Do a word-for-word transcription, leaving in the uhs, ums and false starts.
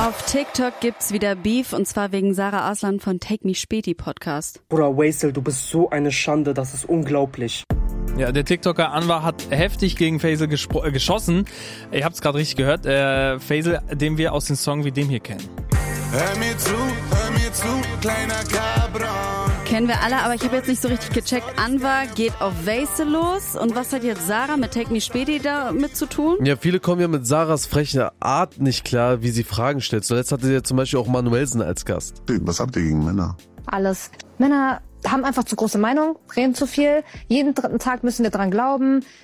Auf TikTok gibt's wieder Beef und zwar wegen Sarah Arslan von Take Me Späti Podcast. Bruder Waisel, du bist so eine Schande, das ist unglaublich. Ja, der TikToker Anwar hat heftig gegen Faisal gespro- äh, geschossen. Ihr habt es gerade richtig gehört. Äh, Faisal, den wir aus dem Song wie dem hier kennen. Hör mir zu, hör mir zu, kleiner Cabron. Kennen wir alle, aber ich habe jetzt nicht so richtig gecheckt. Anwar geht auf Waisel los. Und was hat jetzt Sarah mit Take Me Späti damit zu tun? Ja, viele kommen ja mit Sarahs frecher Art nicht klar, wie sie Fragen stellt. Zuletzt hatte sie ja zum Beispiel auch Manuelsen als Gast. Was habt ihr gegen Männer? Alles. Männer haben einfach zu große Meinung, reden zu viel. Jeden dritten Tag müssen wir dran glauben.